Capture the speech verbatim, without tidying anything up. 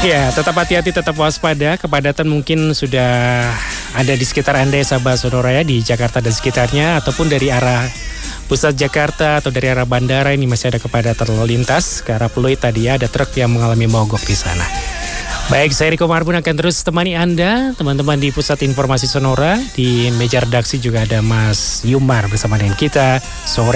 Ya, tetap hati-hati, tetap waspada. Kepadatan mungkin sudah ada di sekitar Anda ya, sahabat Sonora ya, di Jakarta dan sekitarnya, ataupun dari arah pusat Jakarta atau dari arah bandara ini masih ada kepadatan lalu lintas. Ke arah Pluit tadi ya, ada truk yang mengalami mogok di sana. Baik, saya Riko Marbun akan terus temani Anda, teman-teman di Pusat Informasi Sonora. Di meja redaksi juga ada Mas Yumar bersama dengan kita sore